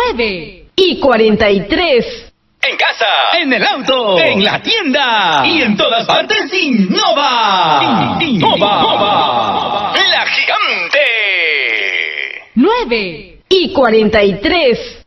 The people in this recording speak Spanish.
9:43. En casa, en el auto, en la tienda y en todas partes, Innova. Innova. La gigante. 9:43.